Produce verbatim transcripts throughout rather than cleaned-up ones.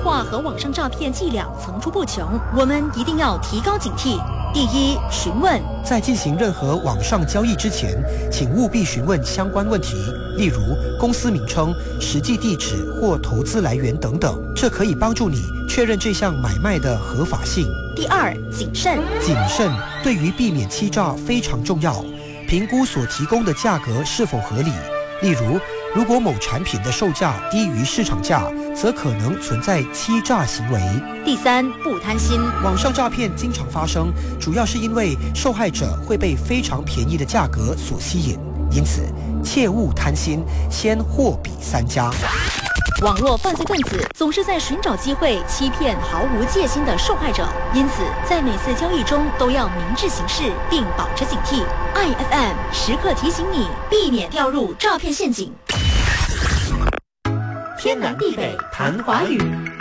话和网上诈骗伎俩层出不穷，我们一定要提高警惕。第一，询问。 在进行任何网上交易之前，请务必询问相关问题，例如公司名称、实际地址或投资来源等等，这可以帮助你确认这项买卖的合法性。 第二，谨慎。 谨慎对于避免欺诈非常重要，评估所提供的价格是否合理。例如，如果某产品的售价低于市场价，则可能存在欺诈行为。 第三，不贪心。 网上诈骗经常发生，主要是因为受害者会被非常便宜的价格所吸引，因此切勿贪心，先货比三家。 网络犯罪分子总是在寻找机会欺骗毫无戒心的受害者，因此在每次交易中都要明智行事，并保持警惕。I F M 时刻提醒你，避免掉入诈骗陷阱。天南地北谈华语。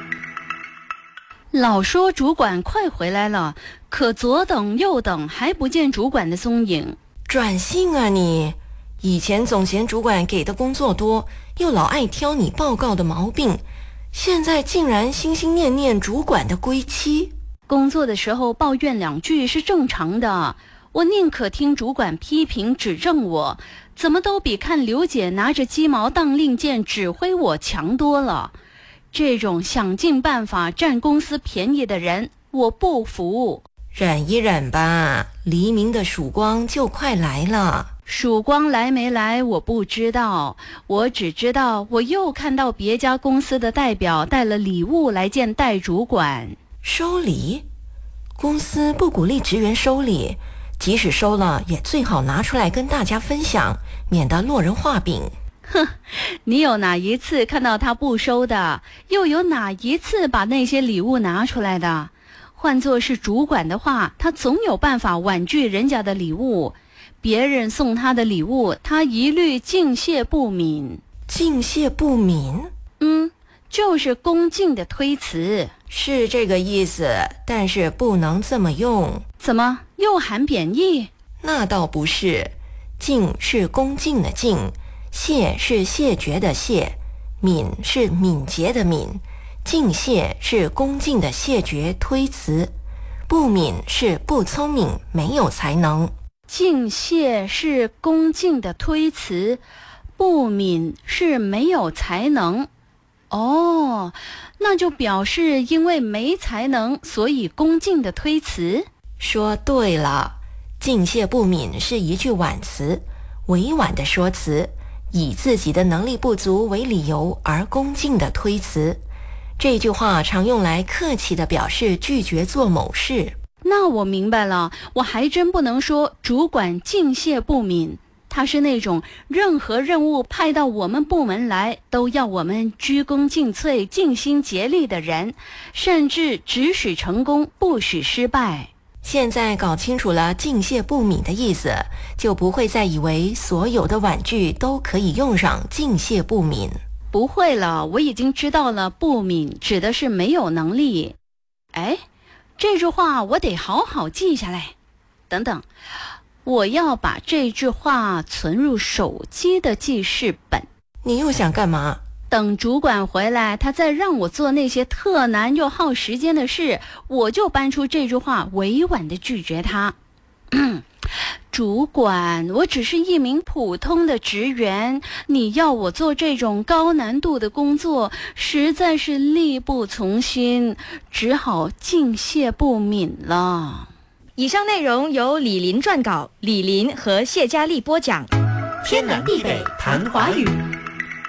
老说主管快回来了，可左等右等还不见主管的踪影。 转性啊你！以前总嫌主管给的工作多，又老爱挑你报告的毛病，现在竟然心心念念主管的归期。 工作的时候抱怨两句是正常的，我宁可听主管批评指正我，怎么都比看刘姐拿着鸡毛当令箭指挥我强多了。这种想尽办法占公司便宜的人，我不服。 忍一忍吧，黎明的曙光就快来了。 曙光来没来我不知道，我只知道我又看到别家公司的代表带了礼物来见代主管。 收礼？公司不鼓励职员收礼，即使收了也最好拿出来跟大家分享，免得落人话柄。 哼，你有哪一次看到他不收的？又有哪一次把那些礼物拿出来的？换作是主管的话，他总有办法婉拒人家的礼物。别人送他的礼物，他一律敬谢不敏。 敬谢不敏？ 嗯，就是恭敬的推辞。 是这个意思，但是不能这么用。 怎么又含贬义？ 那倒不是，敬是恭敬的敬，谢是谢绝的谢，敏是敏捷的敏。敬谢是恭敬的谢绝推辞，不敏是不聪明没有才能。 敬谢是恭敬的推辞，不敏是没有才能。哦，那就表示因为没才能，所以恭敬的推辞。 说对了，敬谢不敏是一句婉词，委婉的说辞，以自己的能力不足为理由而恭敬的推辞。这句话常用来客气地表示拒绝做某事。 那我明白了，我还真不能说主管敬谢不敏，他是那种任何任务派到我们部门来都要我们鞠躬尽瘁、尽心竭力的人，甚至只许成功不许失败。 现在搞清楚了敬谢不敏的意思，就不会再以为所有的婉拒都可以用上敬谢不敏。 不会了，我已经知道了，不敏指的是没有能力。哎，这句话我得好好记下来。等等，我要把这句话存入手机的记事本。 你又想干嘛？ 等主管回来，他再让我做那些特难又耗时间的事，我就搬出这句话委婉地拒绝他。主管，我只是一名普通的职员，你要我做这种高难度的工作，实在是力不从心，只好敬谢不敏了。 以上内容由李林撰稿，李林和谢佳丽播讲。 天南地北谈华语。